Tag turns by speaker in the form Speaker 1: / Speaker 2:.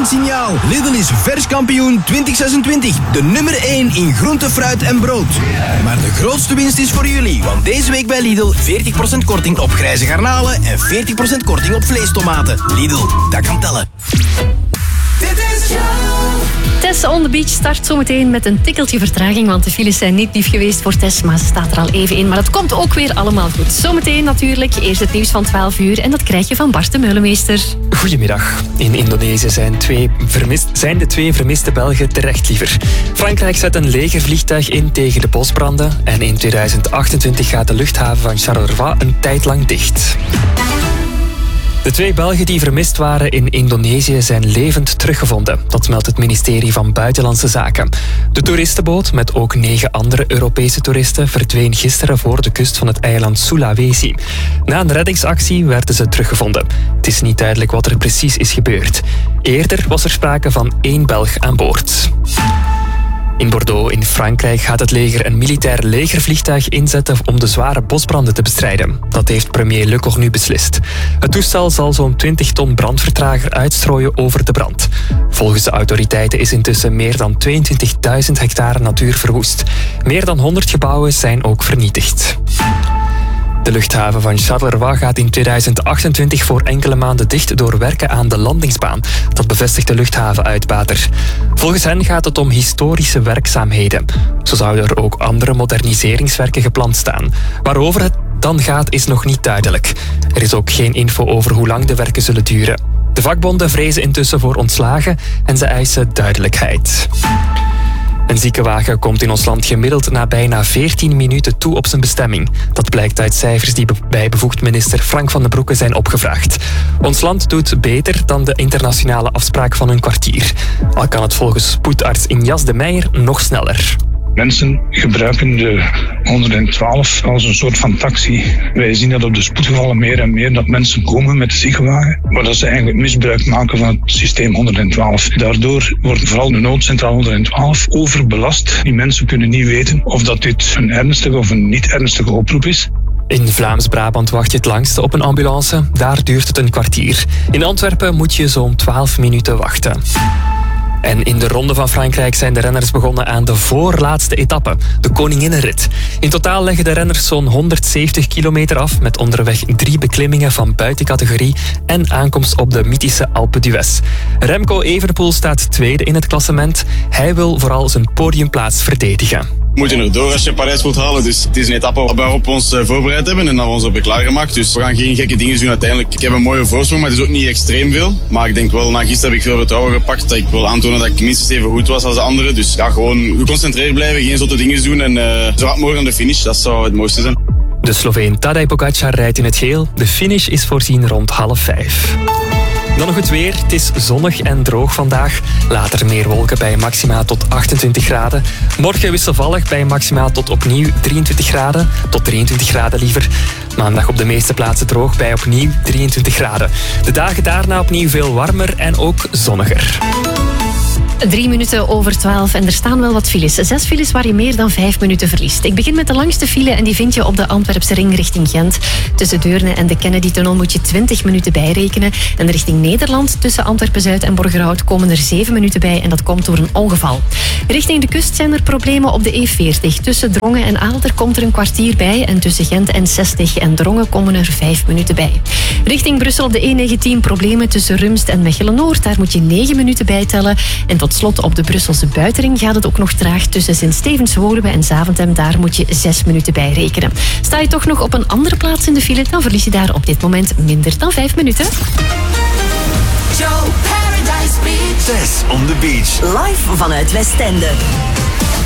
Speaker 1: Eindsignaal. Lidl is vers kampioen 2026. De nummer 1 in groente, fruit en brood. Maar de grootste winst is voor jullie. Want deze week bij Lidl 40% korting op grijze garnalen en 40% korting op vleestomaten. Lidl, dat kan tellen.
Speaker 2: Tess on the Beach start zometeen met een tikkeltje vertraging, want de files zijn niet lief geweest voor Tess, maar ze staat er al even in. Maar dat komt ook weer allemaal goed. Zometeen natuurlijk eerst het nieuws van 12 uur en dat krijg je van Bart de Meulemeester.
Speaker 3: Goedemiddag. In Indonesië zijn de twee vermiste Belgen terecht liever. Frankrijk zet een legervliegtuig in tegen de bosbranden en in 2028 gaat de luchthaven van Charleroi een tijd lang dicht. De twee Belgen die vermist waren in Indonesië zijn levend teruggevonden. Dat meldt het ministerie van Buitenlandse Zaken. De toeristenboot, met ook 9 andere Europese toeristen, verdween gisteren voor de kust van het eiland Sulawesi. Na een reddingsactie werden ze teruggevonden. Het is niet duidelijk wat er precies is gebeurd. Eerder was er sprake van 1 Belg aan boord. In Bordeaux in Frankrijk gaat het leger een militair legervliegtuig inzetten om de zware bosbranden te bestrijden. Dat heeft premier Le Cornu beslist. Het toestel zal zo'n 20 ton brandvertrager uitstrooien over de brand. Volgens de autoriteiten is intussen meer dan 22.000 hectare natuur verwoest. Meer dan 100 gebouwen zijn ook vernietigd. De luchthaven van Charleroi gaat in 2028 voor enkele maanden dicht door werken aan de landingsbaan. Dat bevestigt de luchthavenuitbater. Volgens hen gaat het om historische werkzaamheden. Zo zouden er ook andere moderniseringswerken gepland staan. Waarover het dan gaat is nog niet duidelijk. Er is ook geen info over hoe lang de werken zullen duren. De vakbonden vrezen intussen voor ontslagen en ze eisen duidelijkheid. Een ziekenwagen komt in ons land gemiddeld na bijna 14 minuten toe op zijn bestemming. Dat blijkt uit cijfers die bij bevoegd minister Frank van den Broeke zijn opgevraagd. Ons land doet beter dan de internationale afspraak van een kwartier. Al kan het volgens spoedarts Injas de Meijer nog sneller.
Speaker 4: Mensen gebruiken de 112 als een soort van taxi. Wij zien dat op de spoedgevallen meer en meer, dat mensen komen met de ziekenwagen, maar dat ze eigenlijk misbruik maken van het systeem 112. Daardoor wordt vooral de noodcentraal 112 overbelast. Die mensen kunnen niet weten of dat dit een ernstige of een niet ernstige oproep is.
Speaker 3: In Vlaams-Brabant wacht je het langste op een ambulance. Daar duurt het een kwartier. In Antwerpen moet je zo'n 12 minuten wachten. En in de Ronde van Frankrijk zijn de renners begonnen aan de voorlaatste etappe, de Koninginnenrit. In totaal leggen de renners zo'n 170 kilometer af, met onderweg 3 beklimmingen van buitencategorie en aankomst op de mythische Alpe d'Huez. Remco Evenepoel staat tweede in het klassement. Hij wil vooral zijn podiumplaats verdedigen.
Speaker 5: We moeten erdoor als je Parijs wilt halen, dus het is een etappe waarop we ons voorbereid hebben en dat we ons hebben klaargemaakt. Dus we gaan geen gekke dingen doen uiteindelijk. Ik heb een mooie voorsprong, maar het is ook niet extreem veel. Maar ik denk wel, na gisteren heb ik veel vertrouwen gepakt, dat ik wil aantonen dat ik minstens even goed was als de anderen. Dus ja, gewoon geconcentreerd blijven, geen zotte dingen doen en zo hard mogelijk aan de finish, dat zou het mooiste zijn.
Speaker 3: De Sloveen Tadej Pogačar rijdt in het geel. De finish is voorzien rond 4:30. Dan nog het weer. Het is zonnig en droog vandaag. Later meer wolken bij maxima tot 28 graden. Morgen wisselvallig bij maxima tot opnieuw 23 graden. Tot 23 graden liever. Maandag op de meeste plaatsen droog bij opnieuw 23 graden. De dagen daarna opnieuw veel warmer en ook zonniger.
Speaker 2: 3 minuten over 12 en er staan wel wat files. 6 files waar je meer dan 5 minuten verliest. Ik begin met de langste file en die vind je op de Antwerpse ring richting Gent. Tussen Deurne en de Kennedy-tunnel moet je 20 minuten bijrekenen. En richting Nederland tussen Antwerpen-Zuid en Borgerhout komen er 7 minuten bij en dat komt door een ongeval. Richting de kust zijn er problemen op de E40. Tussen Drongen en Aalder komt er een kwartier bij en tussen Gent en 60 en Drongen komen er 5 minuten bij. Richting Brussel op de E19 problemen tussen Rumst en Mechelen-Noord. Daar moet je 9 minuten bij tellen. En tot slot op de Brusselse buitenring gaat het ook nog traag tussen Sint-Stevens-Woluwe en Zaventem. Daar moet je 6 minuten bij rekenen. Sta je toch nog op een andere plaats in de file, dan verlies je daar op dit moment minder dan 5 minuten.
Speaker 6: Joe Paradise Beach.
Speaker 1: Tess on the Beach.
Speaker 6: Live vanuit Westende.